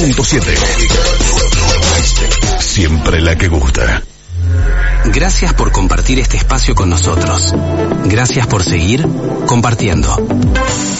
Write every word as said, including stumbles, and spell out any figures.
punto siete. Siempre la que gusta. Gracias por compartir este espacio con nosotros. Gracias por seguir compartiendo.